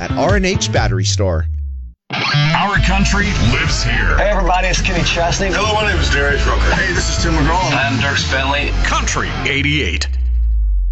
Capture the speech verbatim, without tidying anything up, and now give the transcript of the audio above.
at R and H Battery Store. Our country lives here. Hey everybody, it's Kenny Chesney. Hello, my name is Darius Rucker. Hey, this is Tim McGraw. I'm Dirk Bentley. Country eighty-eight.